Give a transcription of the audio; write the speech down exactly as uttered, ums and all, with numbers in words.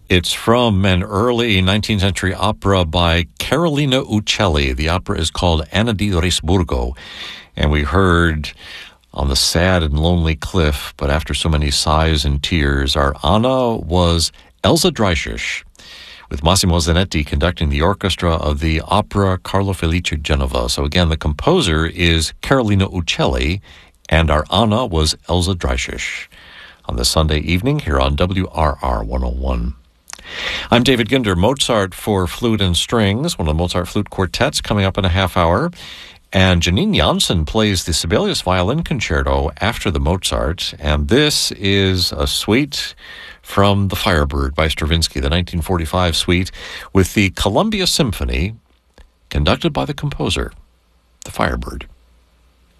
It's from an early nineteenth century opera by Carolina Uccelli. The opera is called Anna di Risburgo. And we heard On the Sad and Lonely Cliff, but after so many sighs and tears, our Anna was Elsa Dreischer, with Massimo Zanetti conducting the orchestra of the opera Carlo Felice Genova. So again, the composer is Carolina Uccelli, and our Anna was Elsa Dreischer. On this Sunday evening here on W R R one oh one. I'm David Ginder. Mozart for flute and strings, one of the Mozart flute quartets coming up in a half hour. And Janine Janssen plays the Sibelius Violin Concerto after the Mozart. And this is a suite from The Firebird by Stravinsky, the nineteen forty-five suite, with the Columbia Symphony conducted by the composer, The Firebird.